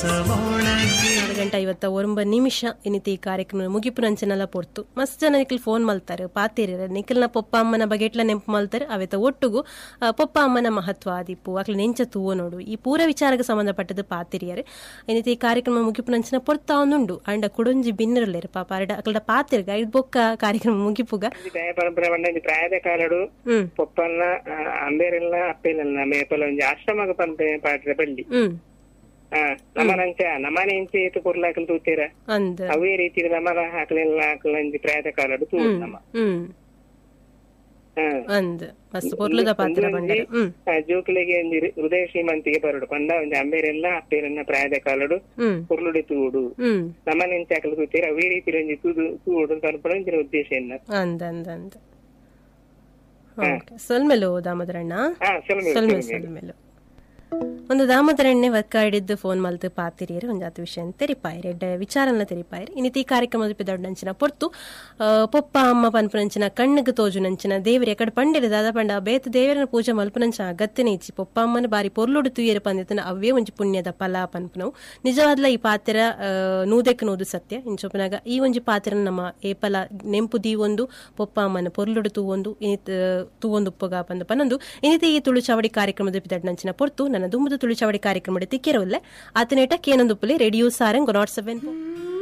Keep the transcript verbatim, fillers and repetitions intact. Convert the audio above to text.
ಆರು ಗಂಟೆ ಐವತ್ತ ಒಂಬ ನಿಮಿಷ ಇನ್ನಿತಿ ಈ ಕಾರ್ಯಕ್ರಮ ಮುಗಿಪು ನಂಚನೆಲ್ಲ ಪೊರ್ತು ಮಸ್ತ್ ಜನ ನಿಖಿಲ್ ಫೋನ್ ಮಲ್ತಾರೆ ಪಾತಿರ ನಿಖಿಲ್ನ ಪೊಪ್ಪ ಅಮ್ಮನ ಬಗೆಟ್ಲ ನೆಂಪು ಮಲ್ತಾರೆ ಅವೆತ ಒಟ್ಟುಗು ಪೊಪ್ಪ ಅಮ್ಮನ ಮಹತ್ವ ಆದಿಪ್ಪು ಅಕ್ಲ ನೆಂಚ ತೂವ ನೋಡು ಈ ಪೂರ ವಿಚಾರಕ್ಕೆ ಸಂಬಂಧಪಟ್ಟದ್ದು ಪಾತಿರಿಯರು ಇನ್ನಿತಿ ಈ ಕಾರ್ಯಕ್ರಮ ಮುಗಿಪು ನಂಚಿನ ಪೊರ್ತಾ ಒಂದುಂಡು ಅಂಡ ಕುಡೊಂಜಿ ಬಿನ್ನರಲೇರು ಪಾಪ ಅರಡ ಅಕ್ಲಡ ಪಾತಿರ್ಗ ಐದು ಬೊಕ್ಕ ಕಾರ್ಯಕ್ರಮ ಮುಗಿಪುಗ ಪ್ರಾಯದ ಕಾಲಡು ಪೊಪ್ಪನ್ನ ಅಂಬೇರೆಲ್ಲ ಅಪ್ಪೆಲ್ಲ ಮೇಪಲ ಒಂಜಿ ಆಶ್ರಮಗ ಪಂಪೆ ಪಾಟ್ರೆ ಬಳ್ಳಿ ನಮನಂಚ ನಮನೆ ಇಂಚೆ ಏತು ಪುರ್ಲಾಕಲ್ ತೂತೀರ ಅವೇ ರೀತಿ ನಮನ ಹಾಕ್ಲೆಲ್ಲ ಹಾಕ್ಲಂಜಿ ಪ್ರಾಯದ ಕಾಲಡು ತೂ ನಮ್ಮ ಜೋಕ್ಲೆಗೆ ಒಂಜಿ ಹೃದಯ ಶ್ರೀಮಂತಿಗೆ ಬರಡು ಪಂಡ ಒಂಜಿ ಅಂಬೇರೆಲ್ಲ ಅಪ್ಪೇರನ್ನ ಪ್ರಾಯದ ಕಾಲಡು ಪುರ್ಲುಡಿ ತೂಡು ನಮನೆಂಚ ಹಾಕಲು ತೂತೀರ ಅವೇ ರೀತಿ ಒಂಜಿ ತೂದು ತೂಡು ಕಲ್ಪಡ ಒಂಜಿನ ಉದ್ದೇಶ ಇಲ್ಲ ಸೊಲ್ಮೆಲು ದಾಮೋದರಣ್ಣ ಸೊಲ್ಮೆ ಸೊಲ್ಮೆಲು ಒಂದು ದಾಮೋದರಣ್ಣೆ ಒಕ್ಕಾಡಿದ್ದು ಫೋನ್ ಮಲ್ತು ಪಾತಿರಿಯರು ಒಂದು ಹತ್ತು ವಿಷಯ ತೆರಿಪಾಯಿರಿ ಎಡ್ಡ ವಿಚಾರನ ತೆರಿಪಾಯಿರಿ ಇನ್ನಿತಿ ಈ ಕಾರ್ಯಕ್ರಮದ ದೊಡ್ಡಂಚಿನ ಪೊರ್ತು ಪೊಪ್ಪ ಅಮ್ಮ ಪನ್ಪುನಂಚಿನ ಕಣ್ಣಿಗೆ ತೋಜು ನಂಚಿನ ದೇವರಿ ಎಕಡೆ ಪಂಡಿರ ದಾದ ಪಂಡ ಬೇತ ದೇವರನ ಪೂಜೆ ಮಲ್ಪುನಂಚ ಅಗತ್ಯನೇ ಇಚ್ಚಿ ಪೊಪ್ಪ ಅಮ್ಮನ ಬಾರಿ ಪೊರ್ಲುಡು ತುಯ್ಯರ ಪಂದಿತನ ಅವೇ ಒಂಜಿ ಪುಣ್ಯದ ಫಲ ಪನ್ಪುನವು ನಿಜವಾದ್ಲ ಈ ಪಾತ್ರ ನೂದೆಕ್ ನೂದು ಸತ್ಯ ಇಂಚೊಪ್ಪನಾಗ ಈ ಒಂಜಿ ಪಾತ್ರ ನಮ್ಮ ಏಪಲ ನೆಂಪು ದೀವೊಂದು ಪೊಪ್ಪ ಅಮ್ಮನ ಪೊರ್ಲುಡು ತೂವೊಂದು ಇನಿತ್ ತೂವೊಂದು ಉಪ್ಪಗ ಪಂದ ಪನ್ನೊಂದು ಇನ್ನಿತಿ ಈ ತುಳುಚಾವಡಿ ಕಾರ್ಯಕ್ರಮದ ದೊಡ್ಡಂಚಿನ ಪೊರ್ತು ನನ್ನ ದುಂಬುದು ತುಳುಚಾವಡಿ ಕಾರ್ಯಕ್ರಮದ ತಿಕ್ಕಿರವಲ್ಲ ಆತನೇಟ ಕೇನೊಂದು Phule radio Sarang not seven